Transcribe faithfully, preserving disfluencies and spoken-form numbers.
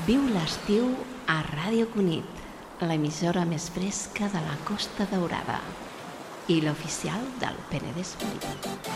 Viu l'estiu a Ràdio Cunit, l'emissora més fresca de la Costa Daurada i l'oficial del Penedès Polític.